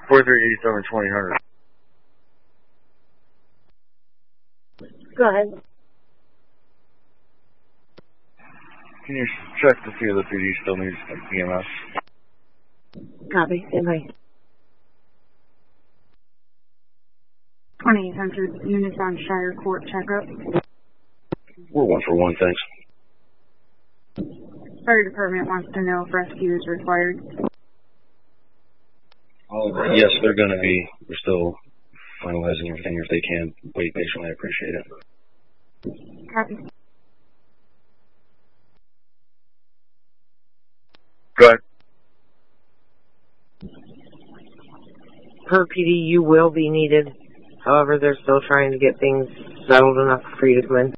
4387 2000. Go ahead. Can you check to see if the PD still needs EMS? Copy. Goodbye. 2800 units on Shire Court checkup. We're 1 for 1, thanks. Fire department wants to know if rescue is required. Yes, they're going to be. We're still finalizing everything. If they can wait patiently, I appreciate it. Copy. Go ahead. Per PD, you will be needed. However, they're still trying to get things settled enough for you to come in.